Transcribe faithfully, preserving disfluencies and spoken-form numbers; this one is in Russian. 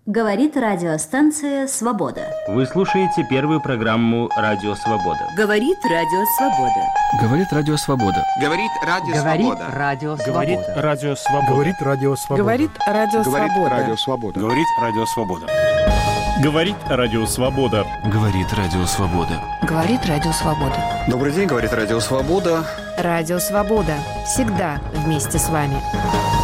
Говорит радиостанция «Свобода». Вы слушаете первую программу «Радио Свобода». Говорит Радио Свобода. Говорит Радио Свобода. Говорит Радио Свобода. Говорит Радио Свобода. Говорит Радио Свобода. Говорит Радио Свобода. Говорит Радио Свобода. Говорит Радио Свобода. Говорит Радио Свобода. Говорит Радио Свобода. Добрый день, говорит Радио Свобода. Радио Свобода. Всегда вместе с вами.